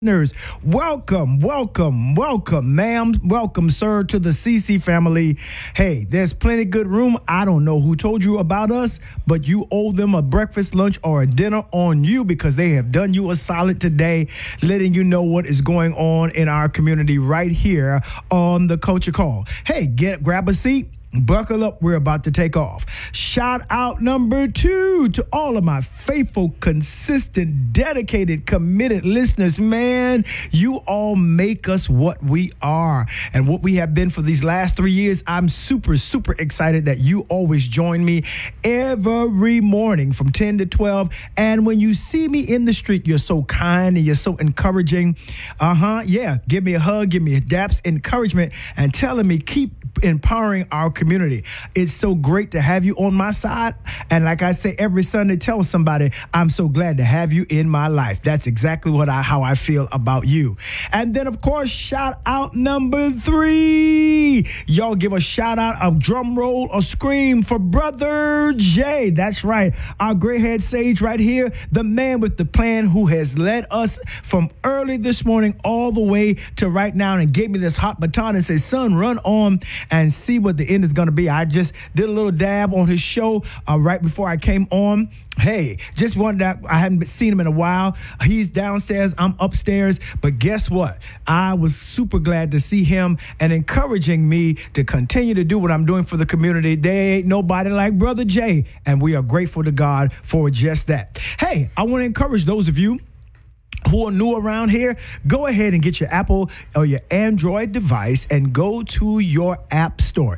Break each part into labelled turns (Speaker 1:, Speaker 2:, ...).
Speaker 1: listeners, welcome, ma'am, welcome, sir, to the CC family. Hey, there's plenty good room. I don't know who told you about us, but you owe them a breakfast, lunch, or a dinner on you because they have done you a solid today, letting you know what is going on in our community right here on the Culture Call. Hey, grab a seat. Buckle up, we're about to take off. Shout out number 2 to all of my faithful, consistent, dedicated, committed listeners. Man, you all make us what we are and what we have been for these last 3 years. I'm super excited that you always join me every morning from 10 to 12. And when you see me in the street, you're so kind and you're so encouraging. Yeah, give me a hug, give me a daps, encouragement, and telling me keep empowering our community. It's so great to have you on my side. And like I say every Sunday, tell somebody, I'm so glad to have you in my life. That's exactly how I feel about you. And then, of course, shout out number 3. Y'all give a shout out, a drum roll, a scream for Brother Jay. That's right. Our gray haired sage right here, the man with the plan who has led us from early this morning all the way to right now and gave me this hot baton and said, son, run on and see what the end is going to be. I just did a little dab on his show right before I came on. Hey, just wanted that. I hadn't seen him in a while. He's downstairs, I'm upstairs. But guess what? I was super glad to see him and encouraging me to continue to do what I'm doing for the community. There ain't nobody like Brother Jay, and we are grateful to God for just that. Hey, I want to encourage those of you who are new around here, go ahead and get your Apple or your Android device and go to your app store,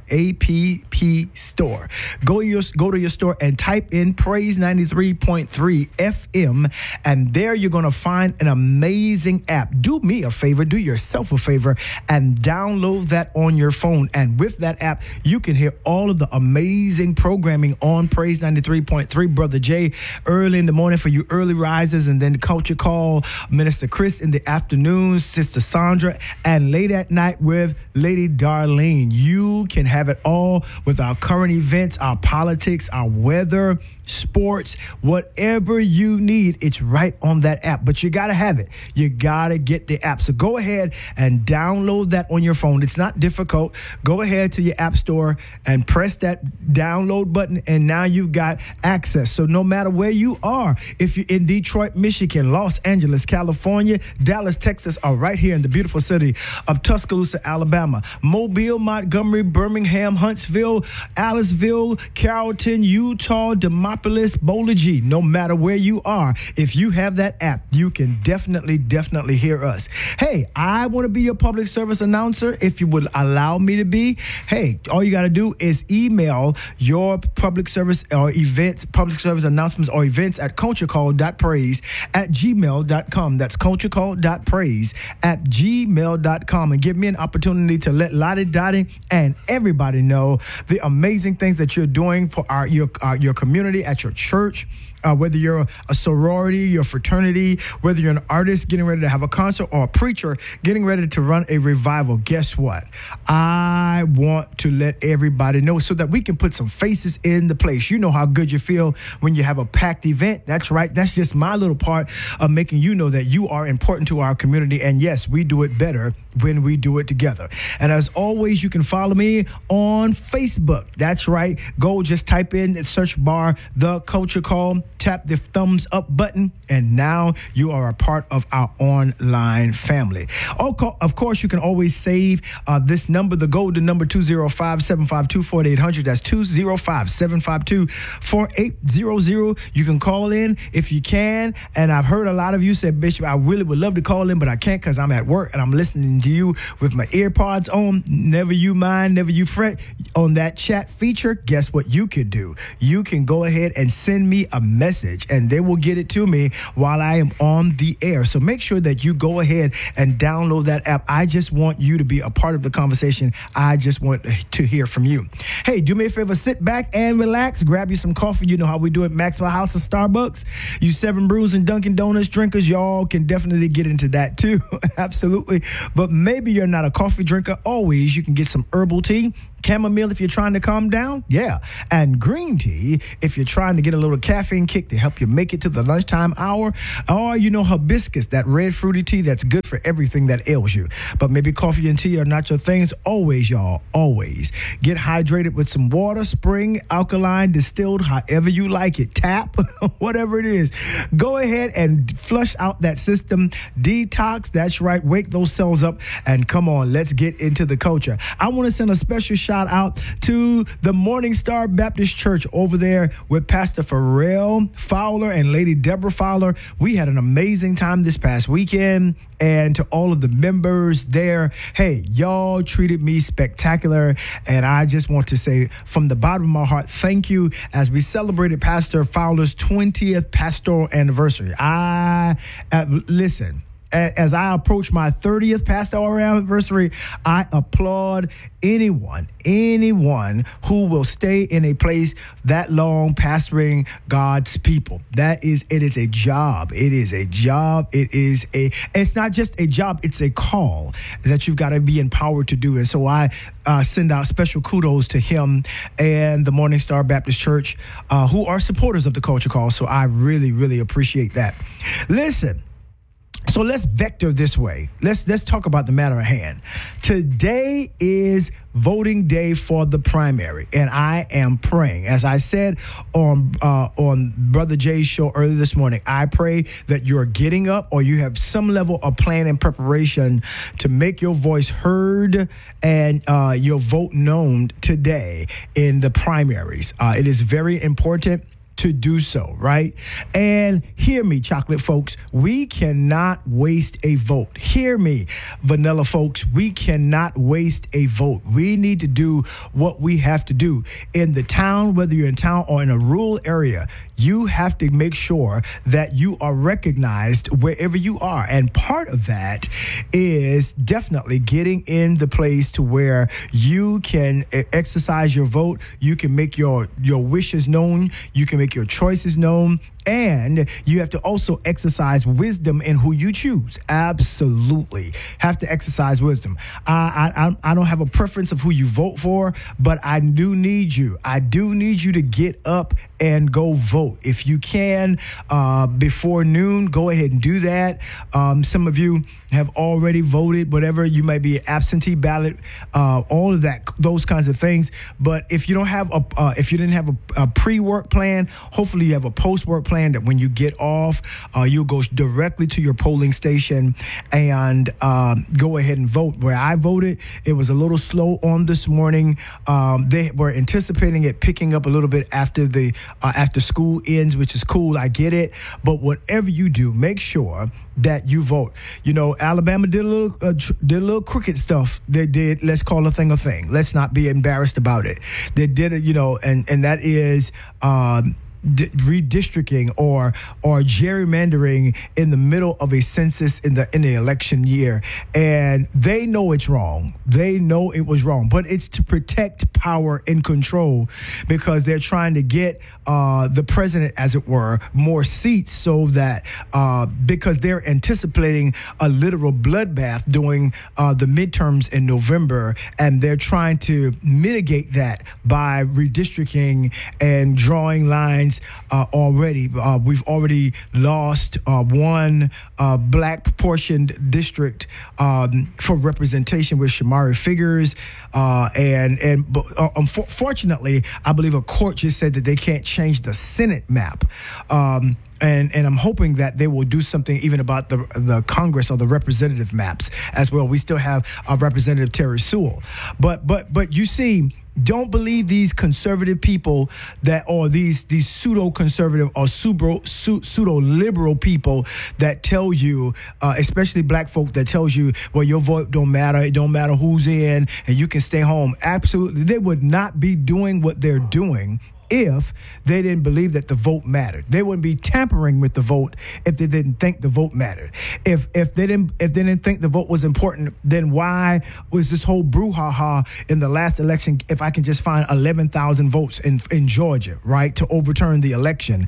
Speaker 1: APP store. Go to your store and type in Praise 93.3 FM, and there you're going to find an amazing app. Do me a favor, do yourself a favor, and download that on your phone. And with that app, you can hear all of the amazing programming on Praise 93.3. Brother Jay, early in the morning for you early risers, and then the Culture Call, Minister Chris in the afternoons, Sister Sandra, and late at night with Lady Darlene. You can have it all with our current events, our politics, our weather, sports, whatever you need, it's right on that app. But you got to have it. You got to get the app. So go ahead and download that on your phone. It's not difficult. Go ahead to your app store and press that download button, and now you've got access. So no matter where you are, if you're in Detroit, Michigan, Los Angeles, California, Dallas, Texas, or right here in the beautiful city of Tuscaloosa, Alabama, Mobile, Montgomery, Birmingham, Huntsville, Aliceville, Carrollton, Utah, Demopolis, Bowler G, no matter where you are, if you have that app, you can definitely hear us. Hey, I want to be your public service announcer if you would allow me to be. Hey, all you got to do is email your public service or events, public service announcements or events at culturecall.praise@gmail.com. That's culturecall.praise@gmail.com, and give me an opportunity to let Lottie Dottie and everybody know the amazing things that you're doing for your community at your church. Whether you're a sorority, your fraternity, whether you're an artist getting ready to have a concert or a preacher getting ready to run a revival, guess what? I want to let everybody know so that we can put some faces in the place. You know how good you feel when you have a packed event. That's right. That's just my little part of making you know that you are important to our community. And yes, we do it better when we do it together. And as always, you can follow me on Facebook. That's right. Go just type in the search bar, The Culture Call, tap the thumbs up button, and now you are a part of our online family. Of course, you can always save this number, the golden number, 205-752-4800. That's 205-752-4800. You can call in if you can. And I've heard a lot of you say, Bishop, I really would love to call in, but I can't because I'm at work and I'm listening to you with my ear pods on. Never you mind, never you fret. On that chat feature, guess what you can do? You can go ahead and send me a message, and they will get it to me while I am on the air. So make sure that you go ahead and download that app. I just want you to be a part of the conversation. I just want to hear from you. Hey, do me a favor, sit back and relax. Grab you some coffee. You know how we do it, Maxwell House of Starbucks. You Seven Brews and Dunkin' Donuts drinkers, y'all can definitely get into that too. Absolutely. But maybe you're not a coffee drinker. Always, you can get some herbal tea. Chamomile if you're trying to calm down, yeah. And green tea if you're trying to get a little caffeine kick to help you make it to the lunchtime hour. Or, hibiscus, that red fruity tea that's good for everything that ails you. But maybe coffee and tea are not your things. Always, y'all, always. Get hydrated with some water, spring, alkaline, distilled, however you like it. Tap, whatever it is. Go ahead and flush out that system. Detox, that's right. Wake those cells up. And come on, let's get into the culture. I want to send a special shout out to the Morning Star Baptist Church over there with Pastor Pharrell Fowler and Lady Deborah Fowler. We had an amazing time this past weekend. And to all of the members there, hey, y'all treated me spectacular. And I just want to say from the bottom of my heart, thank you as we celebrated Pastor Fowler's 20th pastoral anniversary. Listen. As I approach my 30th pastoral anniversary, I applaud anyone who will stay in a place that long pastoring God's people. It is a job. It is a job. It's not just a job, it's a call that you've got to be empowered to do. And so I send out special kudos to him and the Morning Star Baptist Church, who are supporters of the Culture Call. So I really, really appreciate that. Listen. So let's vector this way. Let's talk about the matter at hand. Today is voting day for the primary, and I am praying. As I said on Brother Jay's show earlier this morning, I pray that you're getting up or you have some level of plan and preparation to make your voice heard and your vote known today in the primaries. It is very important to do so, right? And hear me, chocolate folks, we cannot waste a vote. Hear me, vanilla folks, we cannot waste a vote. We need to do what we have to do. In the town, whether you're in town or in a rural area, you have to make sure that you are recognized wherever you are. And part of that is definitely getting in the place to where you can exercise your vote. You can make your wishes known. You can make your choices known. And you have to also exercise wisdom in who you choose. Absolutely. Have to exercise wisdom. I don't have a preference of who you vote for, but I do need you. I do need you to get up and go vote. If you can, before noon, go ahead and do that. Some of you have already voted, whatever. You might be absentee ballot, all of that, those kinds of things. But if you don't have if you didn't have a pre-work plan, hopefully you have a post-work plan that when you get off, you'll go directly to your polling station and go ahead and vote. Where I voted, it was a little slow on this morning. They were anticipating it picking up a little bit after school ends, which is cool. I get it. But whatever you do, make sure that you vote. Alabama did a little crooked stuff. They did. Let's call a thing a thing. Let's not be embarrassed about it. They did it, and that is redistricting or gerrymandering in the middle of a census in the election year, and they know it's wrong. They know it was wrong, but it's to protect power and control because they're trying to get the president, as it were, more seats, so that because they're anticipating a literal bloodbath during the midterms in November, and they're trying to mitigate that by redistricting and drawing lines. Already, we've already lost one black proportioned district for representation with Shamari Figures, but unfortunately, I believe a court just said that they can't change the Senate map. And I'm hoping that they will do something even about the Congress or the representative maps as well. We still have Representative Terry Sewell, but you see. Don't believe these conservative people or these pseudo-conservative or pseudo-liberal people that tell you, especially black folk, that tells you, well, your vote don't matter. It don't matter who's in and you can stay home. Absolutely. They would not be doing what they're doing if they didn't believe that the vote mattered. They wouldn't be tampering with the vote if they didn't think the vote mattered. If they didn't think the vote was important, then why was this whole brouhaha in the last election? If I can just find 11,000 votes in Georgia, right, to overturn the election,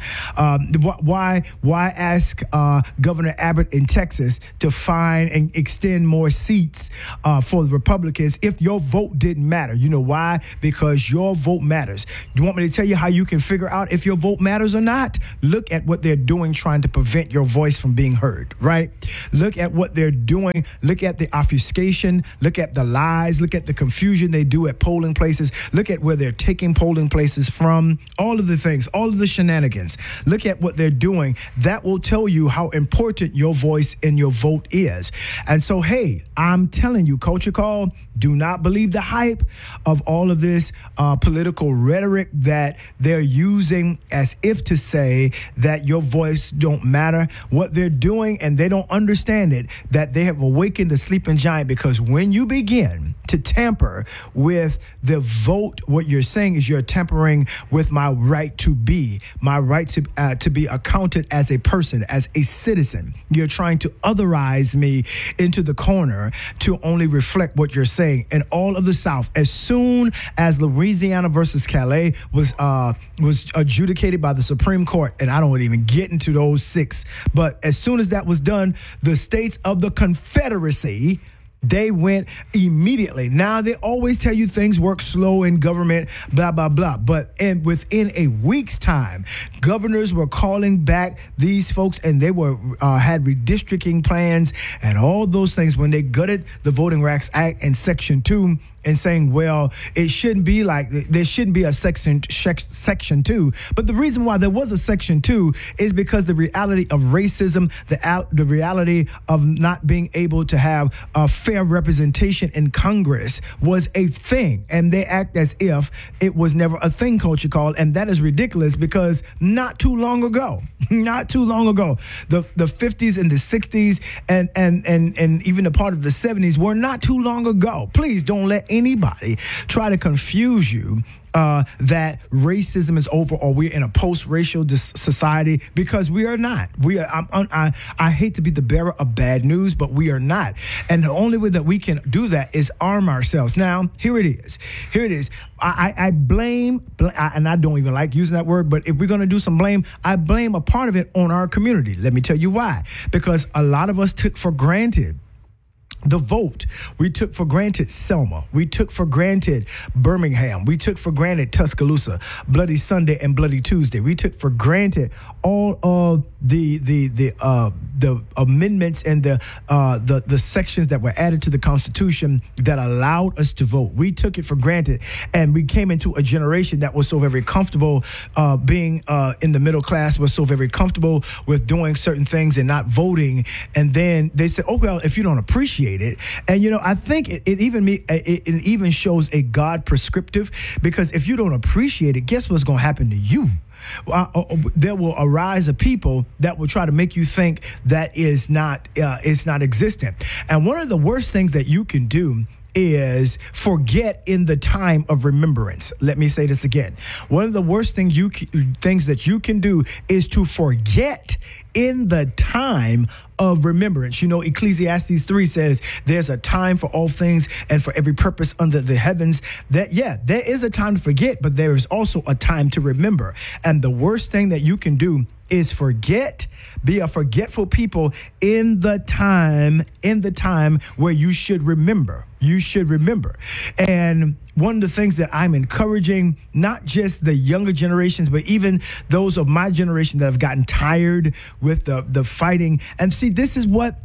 Speaker 1: why ask Governor Abbott in Texas to find and extend more seats for the Republicans if your vote didn't matter? You know why? Because your vote matters. You want me to tell you how you can figure out if your vote matters or not? Look at what they're doing trying to prevent your voice from being heard, right? Look at what they're doing. Look at the obfuscation. Look at the lies. Look at the confusion they do at polling places. Look at where they're taking polling places from. All of the things, all of the shenanigans. Look at what they're doing. That will tell you how important your voice and your vote is. And so, hey, I'm telling you, Culture Call, do not believe the hype of all of this political rhetoric that they're using as if to say that your voice don't matter. What they're doing, and they don't understand it, that they have awakened a sleeping giant, because when you begin to tamper with the vote, what you're saying is you're tampering with my right to be, my right to be accounted as a person, as a citizen. You're trying to otherize me into the corner to only reflect what you're saying. And all of the South, as soon as Louisiana versus Calais was adjudicated by the Supreme Court, and I don't want to even get into those six, but as soon as that was done, the states of the Confederacy, they went immediately. Now, they always tell you things work slow in government, blah, blah, blah. But within a week's time, governors were calling back these folks, and they were had redistricting plans and all those things when they gutted the Voting Rights Act and Section 2 and saying, well, it shouldn't be like, there shouldn't be a Section 2. But the reason why there was a Section 2 is because the reality of racism, the reality of not being able to have a fair representation in Congress was a thing. And they act as if it was never a thing, Culture Call. And that is ridiculous, because not too long ago, the 50s and the 60s and even a part of the 70s were not too long ago. Please don't let anybody try to confuse you that racism is over or we're in a post-racial society, because we are not. I hate to be the bearer of bad news, but we are not. And the only way that we can do that is arm ourselves. Now, here it is. I blame, and I don't even like using that word, but if we're going to do some blame, I blame a part of it on our community. Let me tell you why. Because a lot of us took for granted the vote. We took for granted Selma. We took for granted Birmingham. We took for granted Tuscaloosa, Bloody Sunday and Bloody Tuesday. We took for granted all of the amendments and the sections that were added to the Constitution that allowed us to vote. We took it for granted, and we came into a generation that was so very comfortable being in the middle class, was so very comfortable with doing certain things and not voting. And then they said, oh, well, if you don't appreciate it. And, I think it even shows a God prescriptive, because if you don't appreciate it, guess what's going to happen to you? There will arise a people that will try to make you think that it's not existent. And one of the worst things that you can do is forget in the time of remembrance. Let me say this again. One of the worst things that you can do is to forget in the time of remembrance. Ecclesiastes 3 says there's a time for all things and for every purpose under the heavens. There is a time to forget, but there is also a time to remember. And the worst thing that you can do is be a forgetful people in the time where you should remember. You should remember. And one of the things that I'm encouraging, not just the younger generations, but even those of my generation that have gotten tired with the fighting. And see, this is what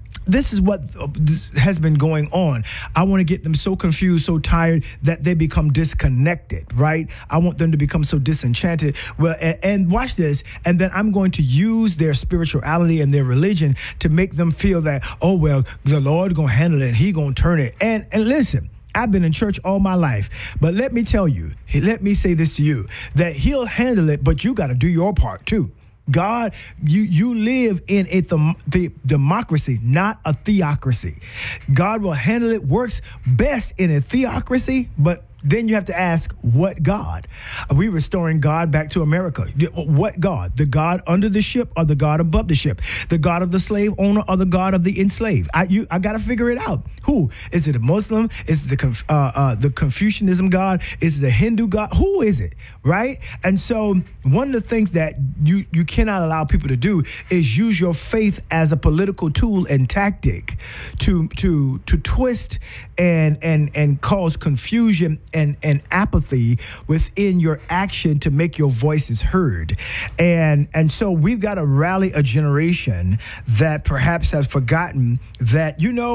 Speaker 1: has been going on. I want to get them so confused, so tired that they become disconnected, right? I want them to become so disenchanted. Well, and watch this. And then I'm going to use their spirituality and their religion to make them feel that, oh, well, the Lord going to handle it and he going to turn it. And listen, I've been in church all my life, but let me say this to you, that he'll handle it, but you got to do your part too. God, you live in a democracy, not a theocracy. God will handle it, works best in a theocracy, but then you have to ask, what God? Are we restoring God back to America? What God? The God under the ship or the God above the ship? The God of the slave owner or the God of the enslaved? I got to figure it out. Who? Is it a Muslim? Is it the Confucianism God? Is it a Hindu God? Who is it? Right? And so one of the things that you cannot allow people to do is use your faith as a political tool and tactic to twist and cause confusion and apathy within your action to make your voices heard. And so we've got to rally a generation that perhaps has forgotten that,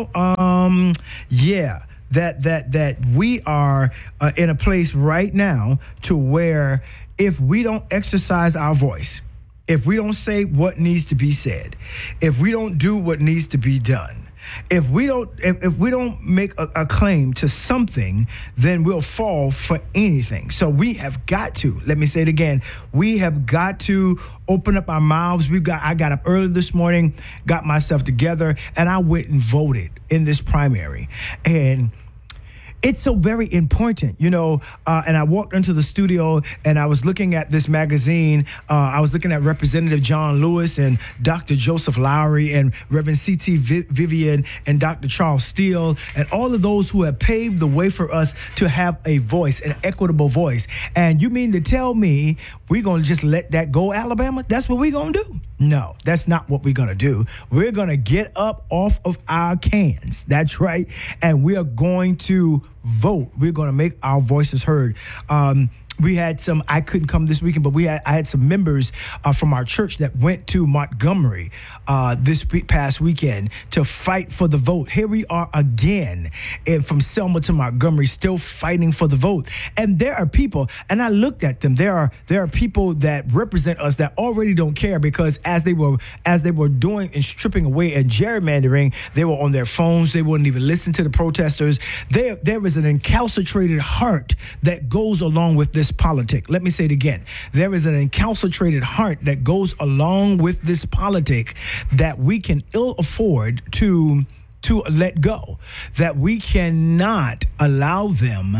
Speaker 1: that we are in a place right now to where if we don't exercise our voice, if we don't say what needs to be said, if we don't do what needs to be done, if we don't make a claim to something, then we'll fall for anything. So we have got to, let me say it again, we have got to open up our mouths. I got up early this morning, got myself together, and I went and voted in this primary. And it's so very important, and I walked into the studio and I was looking at this magazine. I was looking at Representative John Lewis and Dr. Joseph Lowry and Reverend C.T. Vivian and Dr. Charles Steele and all of those who have paved the way for us to have a voice, an equitable voice. And you mean to tell me we're going to just let that go, Alabama? That's what we're going to do? No, that's not what we're going to do. We're going to get up off of our cans. That's right. And we are going to vote. We're going to make our voices heard. We had I couldn't come this weekend, but I had some members from our church that went to Montgomery this past weekend to fight for the vote. Here we are again, and from Selma to Montgomery, still fighting for the vote. And there are people, and I looked at them. There are people that represent us that already don't care because as they were doing and stripping away and gerrymandering, they were on their phones. They wouldn't even listen to the protesters. There is an encalcitrated heart that goes along with this politic. Let me say it again. There is an encalcitrated heart that goes along with this politic that we can ill afford to let go, that we cannot allow them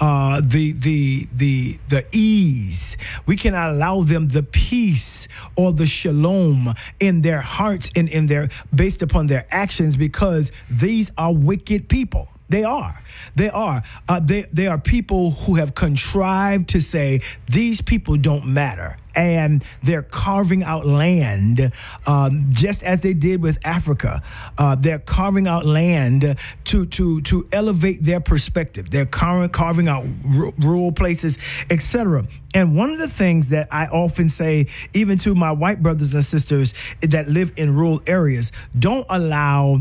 Speaker 1: the ease. We cannot allow them the peace or the shalom in their hearts and in their based upon their actions, because these are wicked people. They are. They are people who have contrived to say these people don't matter. And they're carving out land, just as they did with Africa. They're carving out land to elevate their perspective. They're carving out rural places, etc. And one of the things that I often say, even to my white brothers and sisters that live in rural areas, don't allow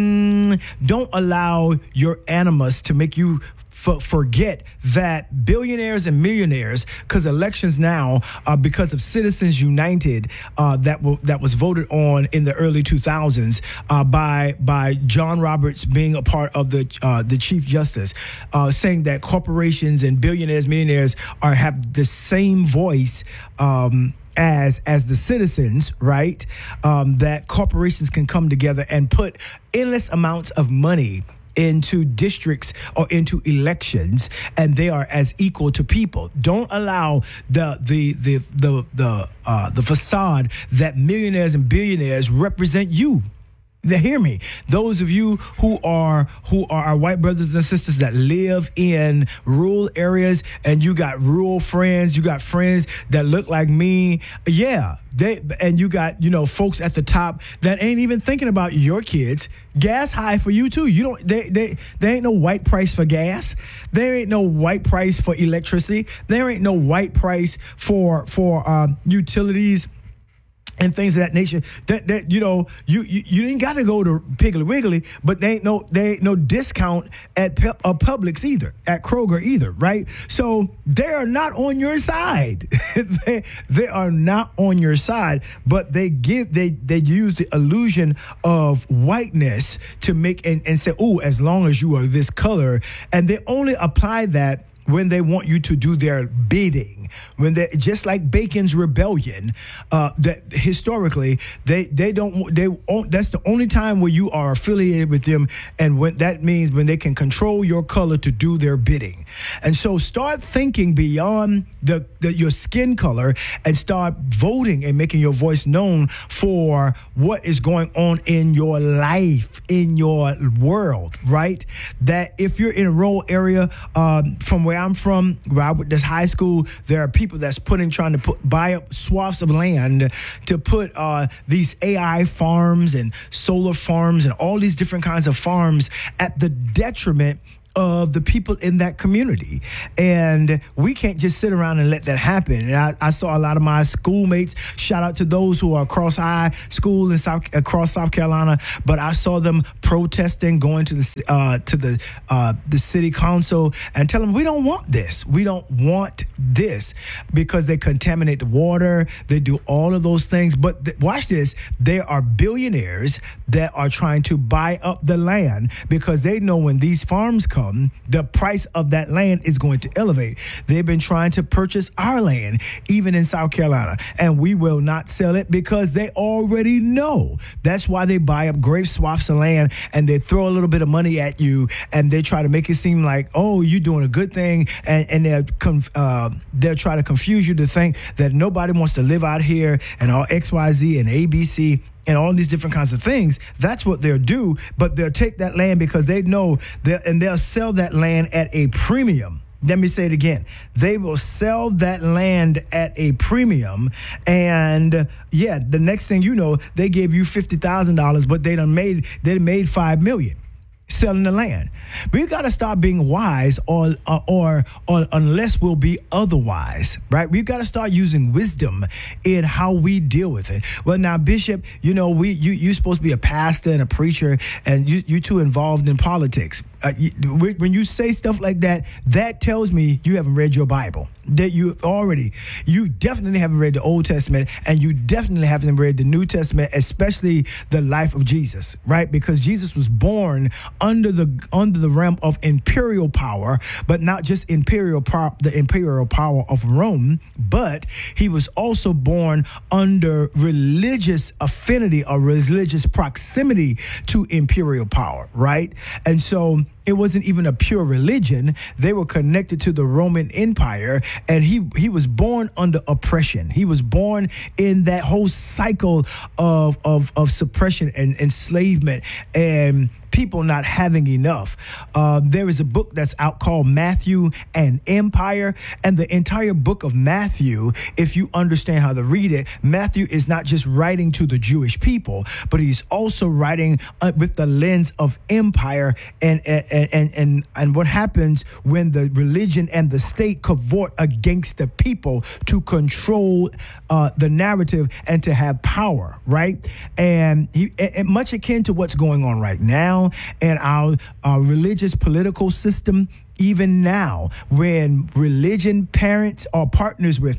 Speaker 1: your animus to make you forget that billionaires and millionaires, because elections now, because of Citizens United, that was voted on in the early 2000s by John Roberts being a part of the Chief Justice, saying that corporations and billionaires, millionaires have the same voice as the citizens, right? That corporations can come together and put endless amounts of money into districts or into elections, and they are as equal to people. Don't allow the facade that millionaires and billionaires represent you. Hear me. Those of you who are our white brothers and sisters that live in rural areas, and you got rural friends, you got friends that look like me. Yeah. And you got, folks at the top that ain't even thinking about your kids. Gas high for you too. There ain't no white price for gas. There ain't no white price for electricity. There ain't no white price for utilities and things of that nature. That you ain't got to go to Piggly Wiggly, but there ain't no discount at Publix either, at Kroger either, right? So they are not on your side. they are not on your side, but they use the illusion of whiteness to make and say, oh, as long as you are this color, and they only apply that when they want you to do their bidding. When they, just like Bacon's rebellion, that historically that's the only time where you are affiliated with them, and when that means when they can control your color to do their bidding. And so start thinking beyond your skin color and start voting and making your voice known for what is going on in your life, in your world, right? That if you're in a rural area, from where I'm from, where I went to this high school, there are people that's trying to buy up swaths of land to put these AI farms and solar farms and all these different kinds of farms at the detriment of the people in that community. And we can't just sit around and let that happen. And I saw a lot of my schoolmates, shout out to those who are across high school across South Carolina, but I saw them protesting, going to the city council and telling them, we don't want this. We don't want this, because they contaminate the water. They do all of those things. But watch this. There are billionaires that are trying to buy up the land because they know when these farms come, the price of that land is going to elevate. They've been trying to purchase our land, even in South Carolina, and we will not sell it because they already know. That's why they buy up great swaths of land and they throw a little bit of money at you and they try to make it seem like, oh, you're doing a good thing, and they'll try to confuse you to think that nobody wants to live out here and all XYZ and ABC and all these different kinds of things. That's what they'll do, but they'll take that land because they know and they'll sell that land at a premium. Let me say it again. They will sell that land at a premium, and the next thing you know, they gave you $50,000, but they made $5 million selling the land. We got to stop being wise, or unless we'll be otherwise, right? We've got to start using wisdom in how we deal with it. Well, now, Bishop, you're supposed to be a pastor and a preacher, and you two involved in politics. When you say stuff like that, that tells me you haven't read your Bible. That you definitely haven't read the Old Testament, and you definitely haven't read the New Testament, especially the life of Jesus, right? Because Jesus was born under the realm of imperial power, but not just the imperial power of Rome, but he was also born under religious affinity or religious proximity to imperial power, right? And so it wasn't even a pure religion. They were connected to the Roman Empire, and he was born under oppression. He was born in that whole cycle of suppression and enslavement and people not having enough. There is a book that's out called Matthew and Empire, and the entire book of Matthew, if you understand how to read it, Matthew is not just writing to the Jewish people, but he's also writing with the lens of empire and what happens when the religion and the state cavort against the people to control the narrative and to have power, right? And much akin to what's going on right now in our religious political system. Even now, when religion partners with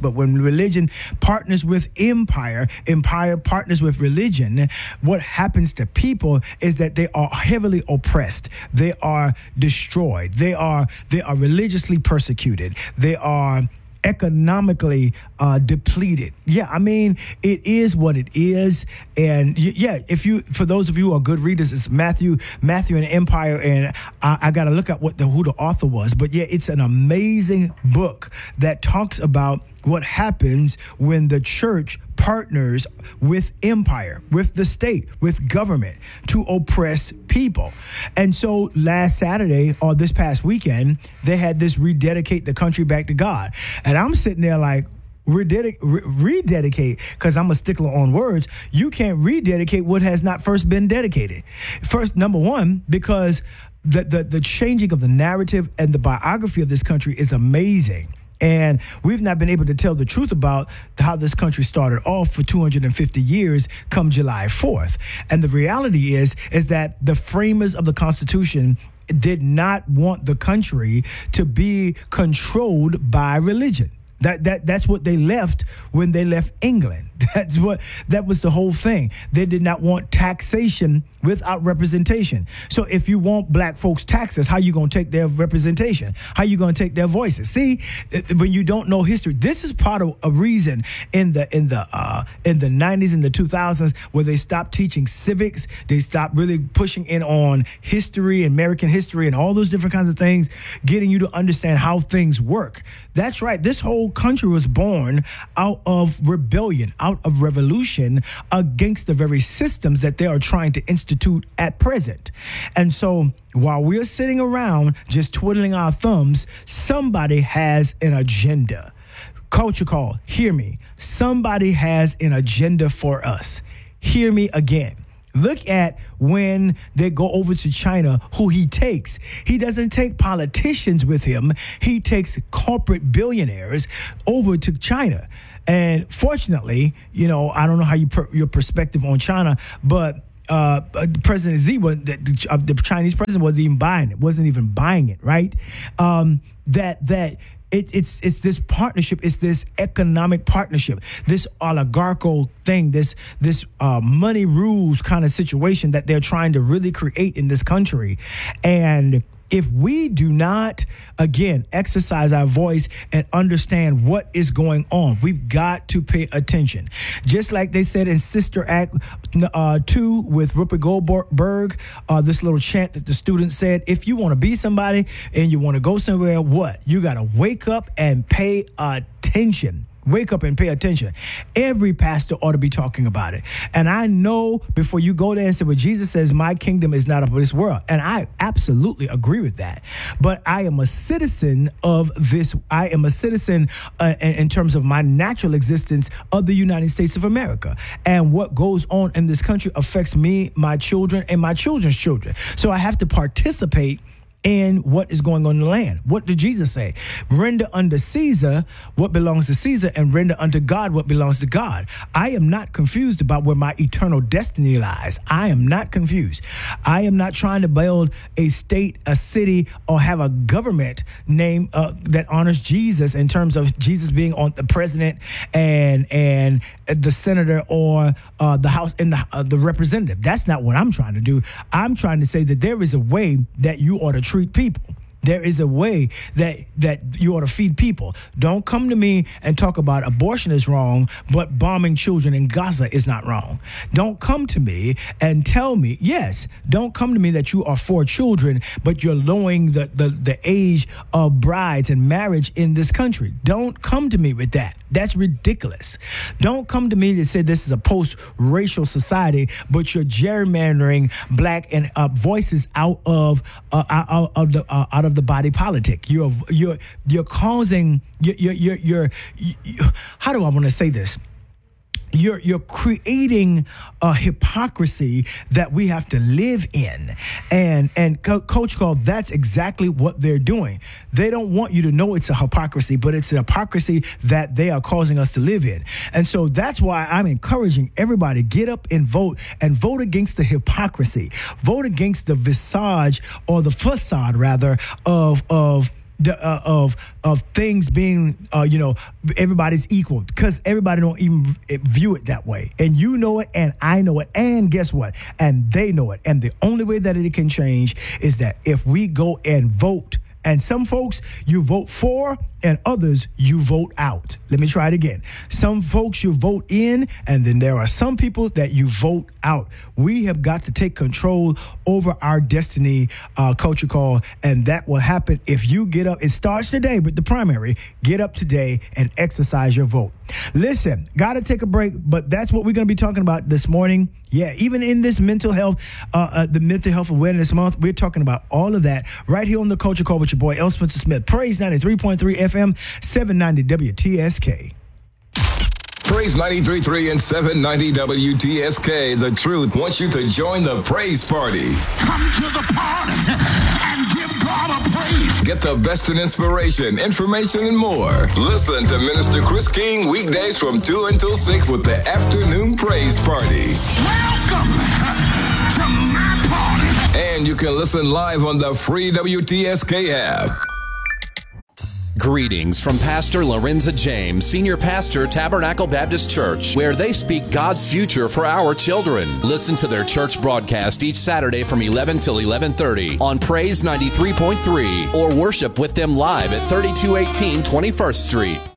Speaker 1: empire partners with religion, what happens to people is that they are heavily oppressed. They are destroyed. They are religiously persecuted. They are economically depleted. Yeah, I mean, it is what it is. And for those of you who are good readers, it's Matthew and Empire, and I got to look up who the author was. But yeah, it's an amazing book that talks about what happens when the church partners with empire, with the state, with government to oppress people. And so last Saturday or this past weekend, they had this rededicate the country back to God. And I'm sitting there like, rededicate, because I'm a stickler on words. You can't rededicate what has not first been dedicated. First, number one, because the changing of the narrative and the biography of this country is amazing. And we've not been able to tell the truth about how this country started off for 250 years come July 4th. And the reality is that the framers of the Constitution did not want the country to be controlled by religion. That's what they left when they left England. That was the whole thing. They did not want taxation without representation. So if you want black folks taxes, how you going to take their representation? How you going to take their voices? See, when you don't know history, this is part of a reason in the 90s and the 2000s where they stopped teaching civics. They stopped really pushing in on history, American history, and all those different kinds of things, getting you to understand how things work. That's right. This whole country was born out of rebellion, out of revolution against the very systems that they are trying to institute at present. And so while we're sitting around just twiddling our thumbs, somebody has an agenda. Culture Call, hear me. Somebody has an agenda for us. Hear me again. Look at when they go over to China, who he takes. He doesn't take politicians with him. He takes corporate billionaires over to China. And fortunately, I don't know how your perspective on China, but President Xi, the Chinese president, wasn't even buying it, right? It's this partnership, it's this economic partnership, this oligarchical thing, this money rules kind of situation that they're trying to really create in this country. And if we do not, again, exercise our voice and understand what is going on, we've got to pay attention. Just like they said in Sister Act 2 with Rupert Goldberg, this little chant that the students said, if you want to be somebody and you want to go somewhere, what? You got to wake up and pay attention. Wake up and pay attention. Every pastor ought to be talking about it. And I know before you go there and say, well, Jesus says, my kingdom is not of this world. And I absolutely agree with that. But I am a citizen of this. I am a citizen in terms of my natural existence of the United States of America. And what goes on in this country affects me, my children, and my children's children. So I have to participate in what is going on in the land. What did Jesus say? Render unto Caesar what belongs to Caesar, and render unto God what belongs to God. I am not confused about where my eternal destiny lies. I am not confused. I am not trying to build a state, a city, or have a government name that honors Jesus in terms of Jesus being on the president and the senator or the House and the representative. That's not what I'm trying to do. I'm trying to say that there is a way that you ought to treat people. There is a way that you ought to feed people. Don't come to me and talk about abortion is wrong, but bombing children in Gaza is not wrong. Don't come to me and tell me, yes, don't come to me that you are for children, but you're lowering the age of brides and marriage in this country. Don't come to me with that. That's ridiculous. Don't come to me to say this is a post-racial society, but you're gerrymandering black and voices out of the body politic. You're causing you're how do I want to say this? You're creating a hypocrisy that we have to live in. And Coach Call, that's exactly what they're doing. They don't want you to know it's a hypocrisy, but it's a hypocrisy that they are causing us to live in. And so that's why I'm encouraging everybody, get up and vote against the hypocrisy. Vote against the visage, or the facade rather, of things being, everybody's equal, because everybody don't even view it that way. And you know it, and I know it, and guess what? And they know it. And the only way that it can change is that if we go and vote. And some folks you vote for, and others you vote out. Let me try it again. Some folks you vote in, and then there are some people that you vote out. We have got to take control over our destiny, Culture Call, and that will happen if you get up. It starts today with the primary. Get up today and exercise your vote. Listen, got to take a break, but that's what we're going to be talking about this morning. Yeah, even in this mental health, the Mental Health Awareness Month, we're talking about all of that right here on the Culture Call with your boy, L. Spencer Smith. Praise 93.3 FM, 790 WTSK.
Speaker 2: Praise 93.3 and 790 WTSK. The Truth wants you to join the praise party.
Speaker 3: Come to the party and give God a praise.
Speaker 2: Get the best in inspiration, information, and more. Listen to Minister Chris King weekdays from 2 until 6 with the Afternoon Praise Party.
Speaker 3: Welcome to my party.
Speaker 2: And you can listen live on the free WTSK app.
Speaker 4: Greetings from Pastor Lorenza James, Senior Pastor, Tabernacle Baptist Church, where they speak God's future for our children. Listen to their church broadcast each Saturday from 11 till 11:30 on Praise 93.3 or worship with them live at 3218 21st Street.